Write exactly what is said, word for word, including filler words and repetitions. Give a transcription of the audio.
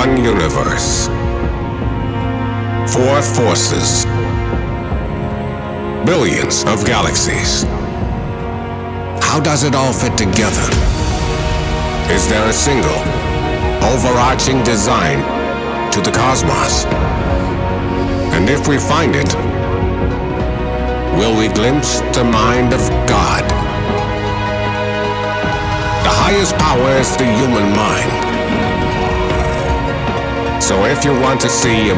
one universe, four forces, billions of galaxies. How does it all fit together? Is there a single, overarching design to the cosmos? And if we find it, will we glimpse the mind of God? The highest power is the human mind. So if you want to see a